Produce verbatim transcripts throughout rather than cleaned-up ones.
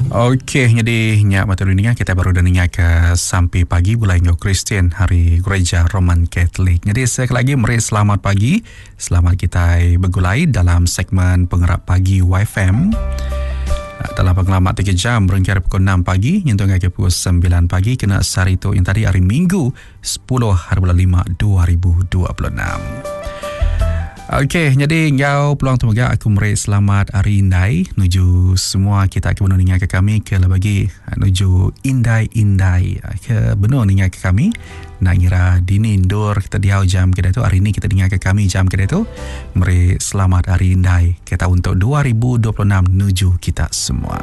Okey, jadi nyak mata dunia kita baru dah dengar ke sampai pagi bulan Yo Kristian hari Gereja Roman Katolik. Jadi sekali lagi mari selamat pagi. Selamat kita bergulai dalam segmen Pengerap Pagi Y F M. Dalam pengalaman tiga jam berengkar pukul enam pagi nyentuh ke pukul sembilan pagi kena hari itu yang tadi hari Minggu sepuluh hari bulan lima dua ribu dua puluh enam. Okey, jadi ngau peluang tu juga aku meri selamat hari Indai nuju semua kita ke benar ningat ke kami ke bagi nuju indai-indai ke benar ningat ke kami nak ngira dini indur kita diau jam kita tu hari ni kita dengar ke kami jam kita tu meri selamat hari Indai kita untuk dua ribu dua puluh enam nuju kita semua.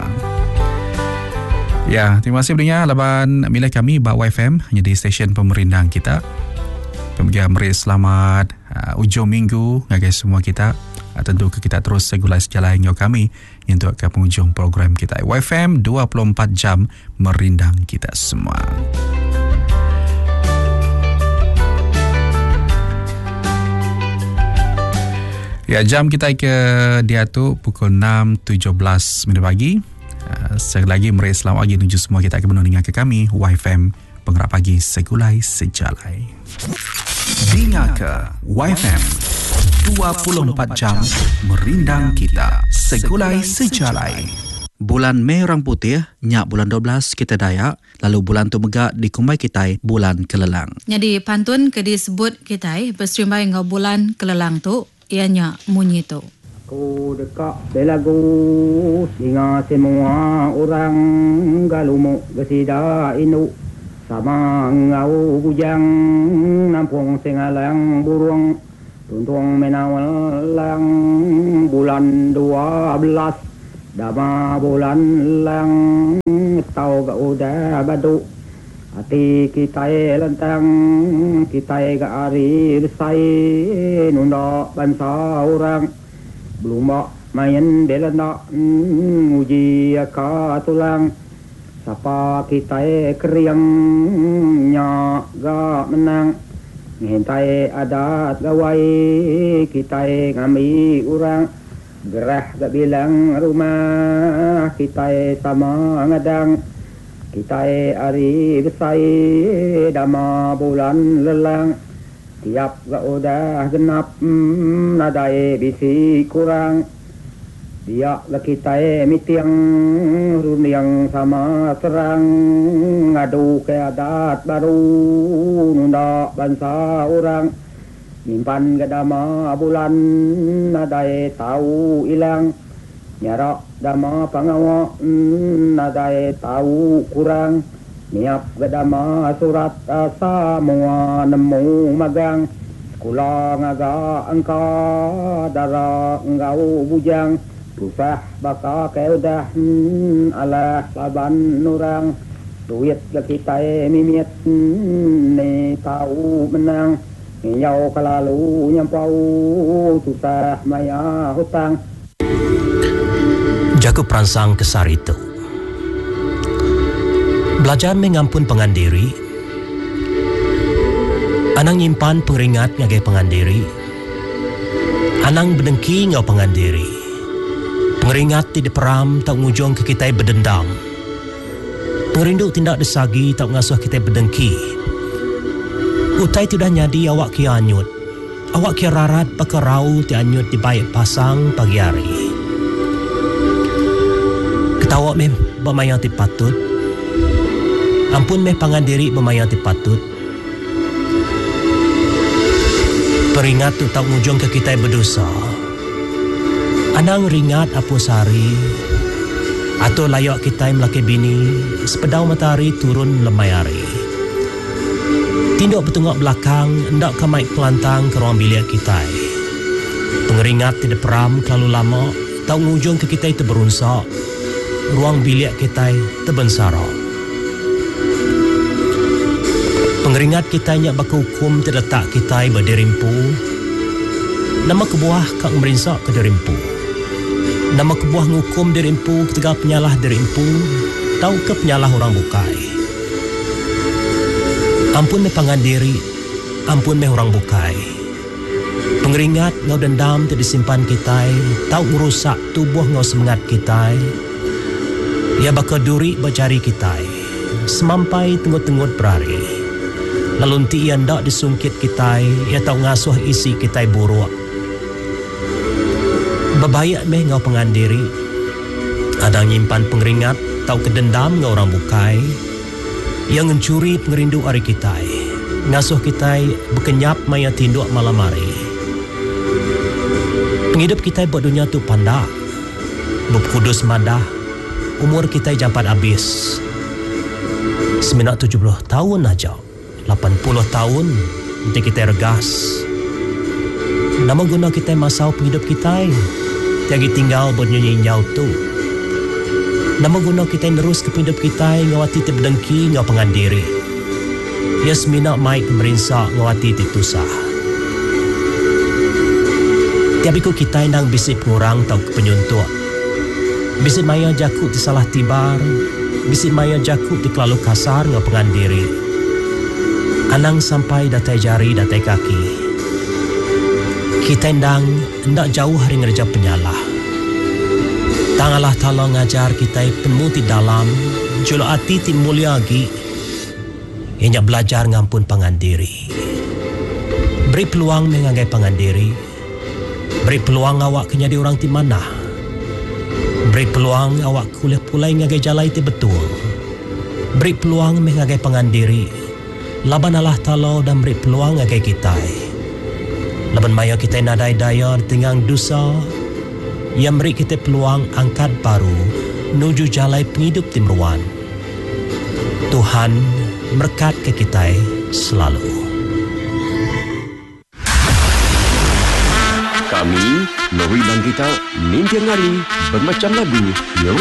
Ya, terima kasih pendengar laban milik kami Bak Y F M jadi stesen pemerintah kita. Pemirsa meri selamat uh, ujung minggu ngagai semua kita. Uh, tentu kita terus segulai sejalan dengan kami untuk ke penghujung program kita. Y F M dua puluh empat jam merindang kita semua. Ya, jam kita ke dia tu pukul enam tujuh belas minit pagi. Uh, sekali lagi meri selamat pagi menuju semua kita ke benar dengan ke kami Y F M Pengerap Pagi Segulai Sejalai. Dengar ke Y F M dua puluh empat jam merindang kita Segulai Sejalai. Bulan Mei orang putih, nyak bulan dua belas kita Dayak, lalu bulan tu megak di kumbai kita bulan Kelelang. Jadi pantun ke disebut kita berserimbai ngau bulan Kelelang tu ianya munyi tu. Ku dekat belagu singa semua orang galumu gesida inu sama ngau bujang nampung sengalang burung tuntung menawalang bulan dua belas dama bulan lang tau ga udah badu hati kita lentang kita ga ari besai nunda bangsa orang belum main delana uji ka tulang sapa kita keriangnya ga menang ngintai adat gawai kita ngami orang gerah ga bilang rumah kita sama ngadang kita ari besai dama bulan lelang tiap ga udah genap nadai bisi kurang dia lah kita mitiang runiang sama serang ngadu ke adat baru nunda bangsa orang mimpan gadama bulan nadai tahu ilang nyarak dama pangawa nadai tahu kurang niap gadama surat asa mua nemu magang sekolah ngaga angka dara ngau bujang susah baka ke udah hmm, alah laban orang duit ke kita mimit hmm, ni tahu menang nyau kelalu nyampau susah maya hutang jago perangsang kesar itu belajar mengampun pengandiri anang nyimpan pengeringat ngagai pengandiri anang berdengki ngau pengandiri pengeringat tidak peram tak ngujung ke kita berdendam. Perindu tindak desagi tak ngasuh kita berdengki. Utai tidak nyadi awak kia anyut. Awak kia rarat pakai rau ti anyut di baik pasang pagi hari. Ketawa meh bermayang ti patut. Ampun meh pangandiri bermayang ti patut. Peringat tu tak ngujung ke kita berdosa. Anang ringat apu sari atau layak kita melaki bini sepedau matahari turun lemai hari. Tinduk bertengok belakang hendak kamaik pelantang ke ruang bilik kita. Pengeringat tidak peram terlalu lama tak ngujung ke kita itu berunsak. Ruang bilik kita terbensara. Pengeringat kita nyak baka hukum terletak kita berderimpu. Nama kebuah kak merinsak ke derimpu. Nama kebuah ngukum derimpu ketika penyalah derimpu tahu ke penyalah orang bukai. Ampun me pangandiri, ampun me orang bukai. Pengeringat ngau dendam tidak disimpan kita, tahu merusak tubuh ngau semangat kita. Ia bakal duri berjari kita semampai tenggut-tenggut berari. Lalu ti ia ndak disungkit kita, ia tahu ngasuh isi kita buruk. Bebayak meh ngau pengandiri. Ada nyimpan pengeringat, tahu kedendam ngau orang bukai. Yang mencuri pengerindu hari kita. Ngasuh kita berkenyap maya tinduk malam hari. Penghidup kita buat dunia tu pandak. Bub kudus madah. Umur kita jampat habis. Sembilan tujuh puluh tahun aja. Lapan puluh tahun. Nanti kita regas. Nama guna kita masau penghidup kita. Tiagi tinggal buat nyanyi nyau tu. Nama guna kita nerus ke penghidup kita. Ngawati ti berdengki ngau pengandiri. Ya semina mai pemerintah ngawati ti tusah. Tiabiku kita nang bisi pengurang tau kepenyuntuk. Bisi maya jakuk di salah tibar, bisi maya jakuk di kelalu kasar ngau pengandiri. Anang sampai datai jari datai kaki. Kita ndang ndak jauh hari ngerja penyalah. Tangalah talo ngajar kita penmu ti dalam, julo ati ti mulia lagi. Ianya belajar ngampun pengandiri. Beri peluang mengagai pengandiri. Beri peluang awak kenyadi orang ti mana. Beri peluang awak kuliah pulai ngagai jalai ti betul. Beri peluang mengagai pengandiri. Laban Allah Ta'ala dan beri peluang ngagai kita. Laban maya kita nadai daya tinggang dosa. Yang beri kita peluang angkat baru nuju jalai penghidup timruan. Tuhan berkat ke kita selalu. Kami, Nori dan kita, mimpi ngari bermacam lagu.